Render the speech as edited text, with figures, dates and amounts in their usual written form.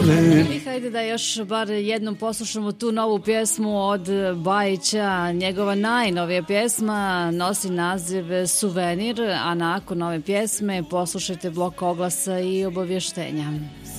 I hajde da još bar jednom poslušamo tu novu pjesmu od Bajića. Njegova najnovija pjesma nosi naziv Suvenir, a nakon ove pjesme poslušajte blok oglasa i obavještenja.